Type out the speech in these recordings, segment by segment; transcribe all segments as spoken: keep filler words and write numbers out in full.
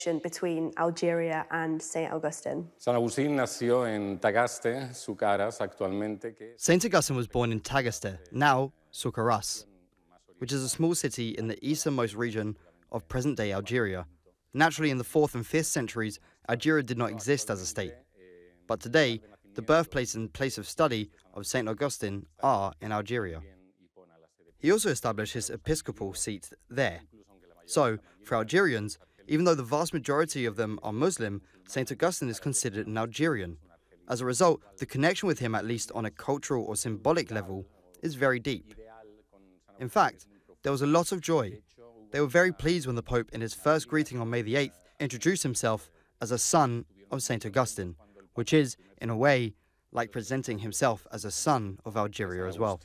between Algeria and Saint Augustine. San Agustín nació en Tagaste, Sucaras, actualmente. Saint Augustine was born in Tagaste, now Sucaras, which is a small city in the easternmost region of present-day Algeria. Naturally, in the fourth and fifth centuries, Algeria did not exist as a state. But today, the birthplace and place of study of Saint Augustine are in Algeria. He also established his episcopal seat there. So, for Algerians, even though the vast majority of them are Muslim, Saint Augustine is considered an Algerian. As a result, the connection with him, at least on a cultural or symbolic level, is very deep. In fact, there was a lot of joy. They were very pleased when the Pope, in his first greeting on May the eighth, introduced himself as a son of Saint Augustine, which is, in a way, like presenting himself as a son of Algeria as well.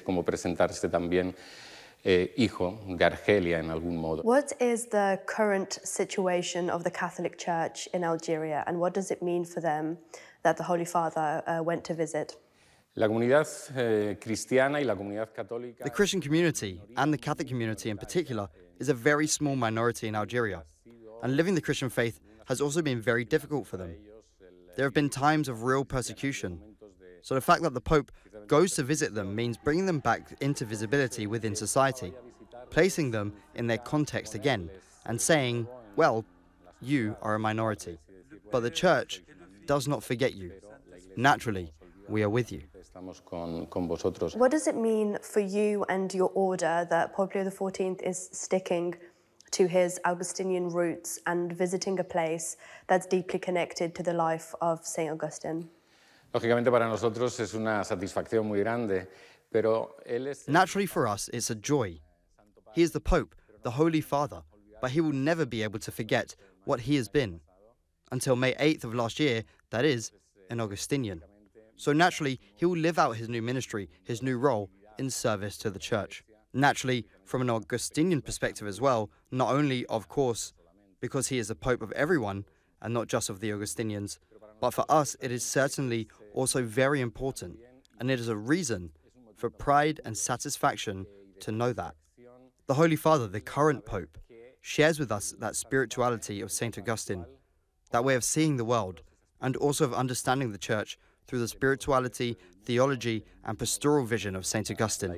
What is the current situation of the Catholic Church in Algeria, and what does it mean for them that the Holy Father uh, went to visit? La comunidad eh, cristiana y la comunidad católica. The Christian community, and the Catholic community in particular, is a very small minority in Algeria, and living the Christian faith has also been very difficult for them. There have been times of real persecution, so the fact that the Pope goes to visit them means bringing them back into visibility within society, placing them in their context again, and saying, well, you are a minority, but the Church does not forget you. Naturally, we are with you. What does it mean for you and your order that Pope Leo the fourteenth is sticking to his Augustinian roots and visiting a place that's deeply connected to the life of Saint Augustine? Lógicamente para nosotros es una satisfacción muy grande, pero él es... Naturally for us, it's a joy. He is the Pope, the Holy Father, but he will never be able to forget what he has been. Until May eighth of last year, that is, an Augustinian. So naturally, he will live out his new ministry, his new role, in service to the Church. Naturally, from an Augustinian perspective as well, not only, of course, because he is the Pope of everyone, and not just of the Augustinians, but for us, it is certainly also very important, and it is a reason for pride and satisfaction to know that. The Holy Father, the current Pope, shares with us that spirituality of Saint Augustine, that way of seeing the world, and also of understanding the Church through the spirituality, theology, and pastoral vision of Saint Augustine.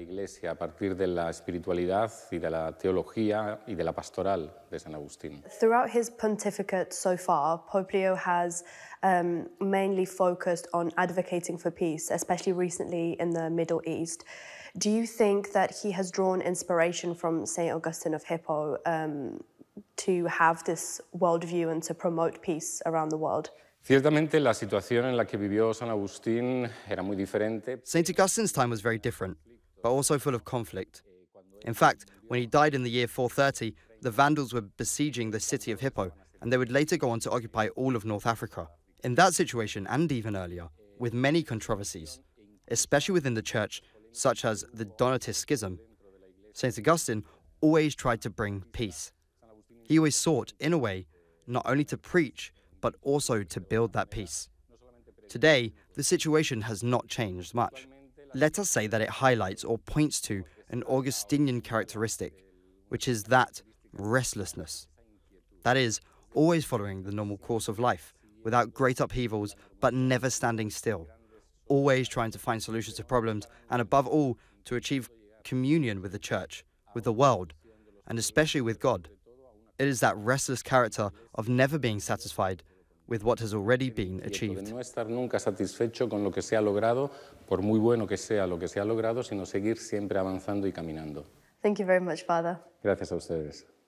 Throughout his pontificate so far, Pope Leo has um, mainly focused on advocating for peace, especially recently in the Middle East. Do you think that he has drawn inspiration from Saint Augustine of Hippo um, to have this worldview and to promote peace around the world? Ciertamente, la situación en la que vivió San Agustín era muy diferente. Saint Augustine's time was very different, but also full of conflict. In fact, when he died in the year four thirty, the Vandals were besieging the city of Hippo, and they would later go on to occupy all of North Africa. In that situation, and even earlier, with many controversies, especially within the Church, such as the Donatist Schism, Saint Augustine always tried to bring peace. He always sought, in a way, not only to preach, but also to build that peace. Today, the situation has not changed much. Let us say that it highlights or points to an Augustinian characteristic, which is that restlessness. That is, always following the normal course of life, without great upheavals, but never standing still. Always trying to find solutions to problems, and above all, to achieve communion with the Church, with the world, and especially with God. It is that restless character of never being satisfied with what has already been achieved. No estar nunca satisfecho con lo que se ha logrado, por muy bueno que sea lo que se ha logrado, sino seguir siempre avanzando y caminando. Thank you very much, Father. Gracias a ustedes.